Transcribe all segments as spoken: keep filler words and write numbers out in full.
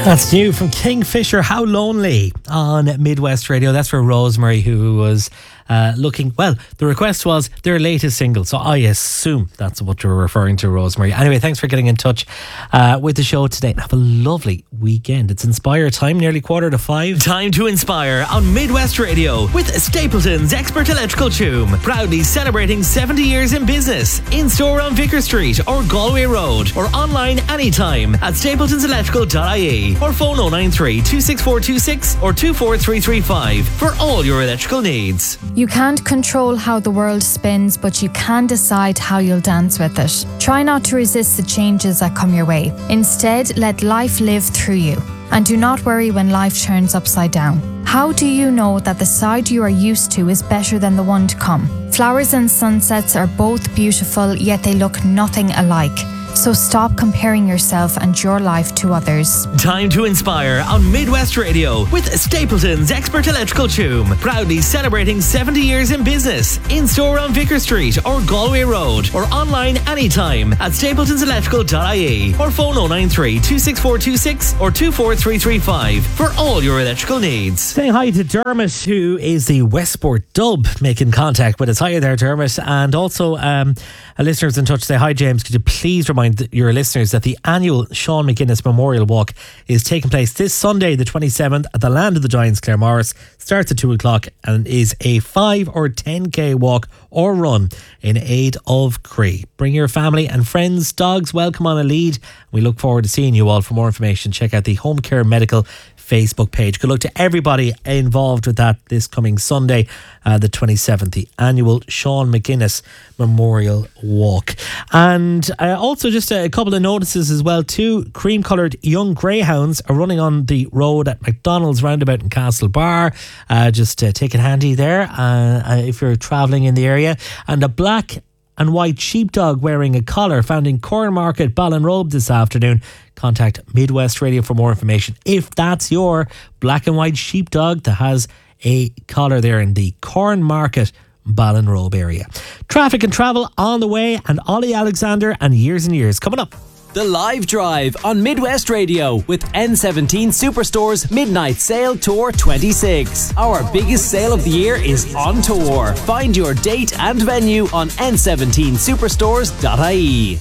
That's new from Kingfisher, How Lonely, on Midwest Radio. That's for Rosemary, who was uh, looking, well, the request was their latest single, so I assume that's what you're referring to, Rosemary. Anyway, thanks for getting in touch uh, with the show today. Have a lovely weekend. It's Inspire time, nearly quarter to five. Time to inspire on Midwest Radio with Stapleton's Expert Electrical Tune, proudly celebrating seventy years in business. In store on Vicar Street or Galway Road, or online anytime at stapletons electrical dot I E, or phone oh nine three, two six four two six or two four three three five for all your electrical needs. You can't control how the world spins, but you can decide how you'll dance with it. Try not to resist the changes that come your way. Instead, let life live through you. And do not worry when life turns upside down. How do you know that the side you are used to is better than the one to come? Flowers and sunsets are both beautiful, yet they look nothing alike. So stop comparing yourself and your life to others. Time to inspire on Midwest Radio with Stapleton's Expert Electrical Tune, proudly celebrating seventy years in business. In store on Vicar Street or Galway Road, or online anytime at stapletons electrical dot I E, or phone oh nine three, two six four two six or two four three three five for all your electrical needs. Saying hi to Dermot, who is the Westport Dub, making contact with us. Hi there, Dermot. And also, um, a listener's in touch. Say hi, James. Could you please remind your listeners that the annual Sean McGuinness Memorial Walk is taking place this Sunday, the twenty-seventh, at the Land of the Giants, Claremorris. Starts at two o'clock and is a five or ten k walk or run in aid of Cree. Bring your family and friends. Dogs welcome on a lead. We look forward to seeing you all. For more information, check out the Home Care Medical Facebook page. Good luck to everybody involved with that this coming Sunday, uh, the twenty-seventh, the annual Sean McGuinness Memorial Walk. And uh, also just a couple of notices as well. Two cream coloured young greyhounds are running on the road at McDonald's roundabout in Castlebar. Uh, just uh, take it handy there uh, uh, if you're travelling in the area. And a black and white sheepdog wearing a collar found in Cornmarket, Ballinrobe this afternoon. Contact Midwest Radio for more information if that's your black and white sheepdog that has a collar there in the Cornmarket, Ballinrobe area. Traffic and travel on the way, and Ollie Alexander and Years and Years coming up. The Live Drive on Midwest Radio with N seventeen Superstore's Midnight Sale Tour twenty-six. Our biggest sale of the year is on tour. Find your date and venue on n seventeen superstores dot I E.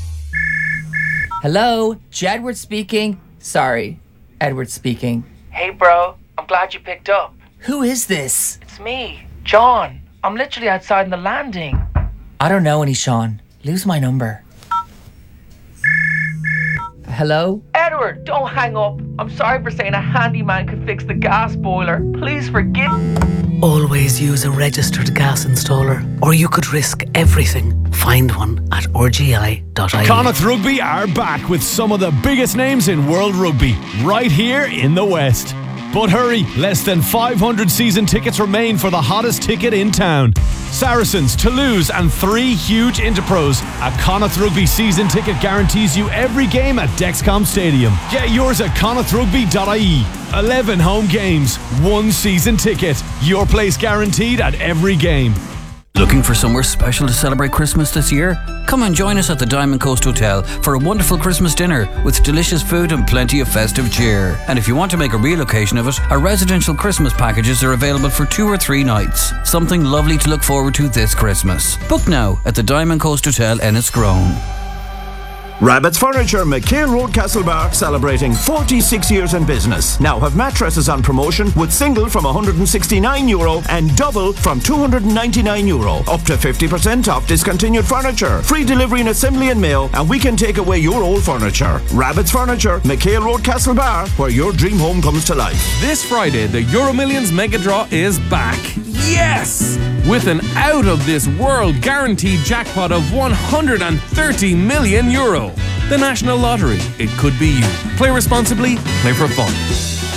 Hello, Jedward speaking. Sorry, Edward speaking. Hey bro, I'm glad you picked up. Who is this? It's me, John. I'm literally outside in the landing. I don't know any Sean. Lose my number. Hello? Edward, don't hang up. I'm sorry for saying a handyman could fix the gas boiler. Please forgive. Always use a registered gas installer, or you could risk everything. Find one at r g i dot I E. Connacht Rugby are back with some of the biggest names in world rugby, right here in the West. But hurry, less than five hundred season tickets remain for the hottest ticket in town. Saracens, Toulouse and three huge Interpros. A Connacht Rugby season ticket guarantees you every game at Dexcom Stadium. Get yours at connacht rugby dot I E. eleven home games, one season ticket. Your place guaranteed at every game. Looking for somewhere special to celebrate Christmas this year? Come and join us at the Diamond Coast Hotel for a wonderful Christmas dinner with delicious food and plenty of festive cheer. And if you want to make a real occasion of it, our residential Christmas packages are available for two or three nights. Something lovely to look forward to this Christmas. Book now at the Diamond Coast Hotel Enniscrone. Rabbit's Furniture, McHale Road, Castlebar, celebrating forty-six years in business. Now have mattresses on promotion with single from one hundred sixty-nine euro and double from two hundred ninety-nine euro. Up to fifty percent off discontinued furniture. Free delivery and assembly and mail, and we can take away your old furniture. Rabbit's Furniture, McHale Road, Castlebar, where your dream home comes to life. This Friday, the Euro Millions Mega Draw is back. Yes! With an out-of-this-world guaranteed jackpot of one hundred thirty million euro. The National Lottery. It could be you. Play responsibly. Play for fun.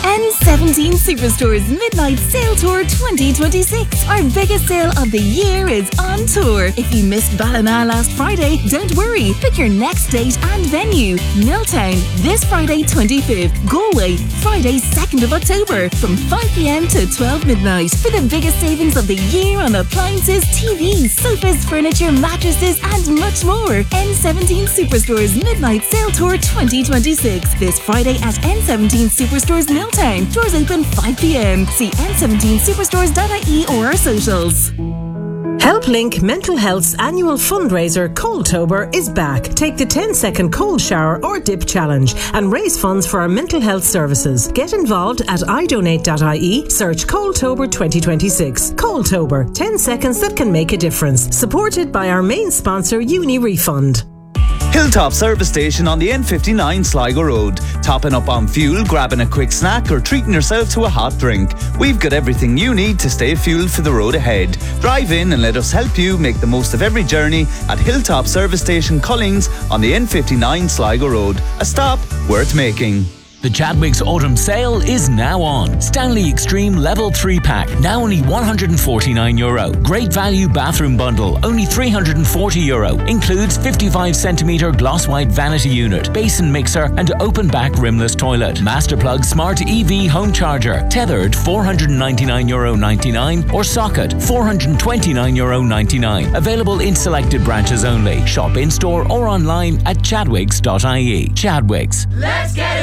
N seventeen Superstore's Midnight Sale Tour twenty twenty-six. Our biggest sale of the year is on tour. If you missed Ballina last Friday, don't worry. Pick your next date and venue. Milltown, this Friday twenty-fifth. Galway, Friday second of October from five p.m. to twelve midnight. For the biggest savings of the year on appliances, T Vs, sofas, furniture, mattresses and much more. N seventeen Superstore's Midnight Sale Tour twenty twenty-six. This Friday at N seventeen Superstores Milltown. Doors open five p.m. See n seventeen superstores dot I E or our socials. HelpLink Mental Health's annual fundraiser Coldtober is back. Take the ten second cold shower or dip challenge and raise funds for our mental health services. Get involved at i donate dot I E. Search Coldtober twenty twenty-six. Coldtober, ten seconds that can make a difference. Supported by our main sponsor Uni Refund. Hilltop Service Station on the N fifty-nine Sligo Road. Topping up on fuel, grabbing a quick snack or treating yourself to a hot drink. We've got everything you need to stay fueled for the road ahead. Drive in and let us help you make the most of every journey at Hilltop Service Station Cullings on the N fifty-nine Sligo Road. A stop worth making. The Chadwicks Autumn Sale is now on. Stanley Extreme Level three pack, now only one hundred forty-nine euro. Great value bathroom bundle, only three hundred forty euro. Includes fifty-five centimetre gloss white vanity unit, basin mixer and open back rimless toilet. Masterplug Smart E V home charger, tethered four hundred ninety-nine euro ninety-nine or socket four hundred twenty-nine euro ninety-nine. Available in selected branches only. Shop in store or online at chadwicks dot I E. Chadwicks. Let's get it!